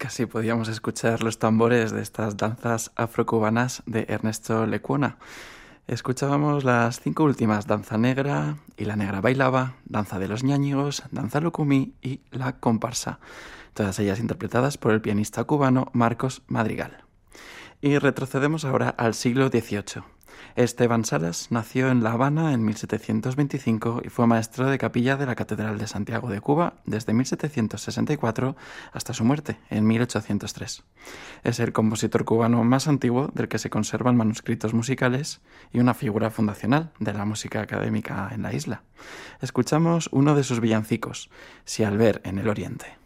Casi podíamos escuchar los tambores de estas danzas afrocubanas de Ernesto Lecuona. Escuchábamos las 5 últimas: Danza Negra, y La Negra Bailaba, Danza de los Ñáñigos, Danza Lucumí y La Comparsa, todas ellas interpretadas por el pianista cubano Marcos Madrigal. Y retrocedemos ahora al siglo XVIII. Esteban Salas nació en La Habana en 1725 y fue maestro de capilla de la Catedral de Santiago de Cuba desde 1764 hasta su muerte en 1803. Es el compositor cubano más antiguo del que se conservan manuscritos musicales y una figura fundacional de la música académica en la isla. Escuchamos uno de sus villancicos, Si al ver en el Oriente.